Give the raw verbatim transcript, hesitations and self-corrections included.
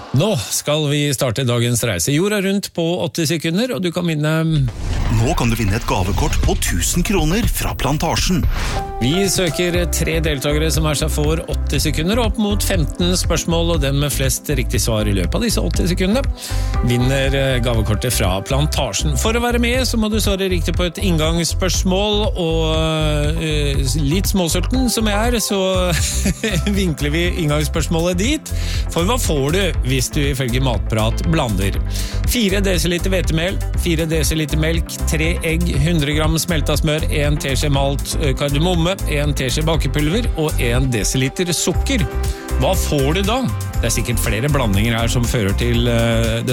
Nå skal vi starte dagens reise jorda rundt på åtti sekunder, og du kan vinne... Nå kan du vinne et gavekort på tusen kroner fra Plantasjen. Vi søker tre deltakere som er seg for åtti sekunder, opp mot femten spørsmål, og den med flest riktig svar i løpet av disse åtti sekundene vinner gavekortet fra Plantasjen. For å være med så må du svare riktig på et inngangsspørsmål, og uh, litt småsulten som jeg er, så vinkler vi inngangsspørsmålet dit. For hva får du hvis du ifølge Matprat blander fire desiliter hvetemel, fire desiliter melk, tre egg, hundre gram smelta smør, en teskje malt kardemomme, en teskje bakepulver og en desiliter sukker? Hva får du da? Det er sikkert flere blandinger her som fører til uh, det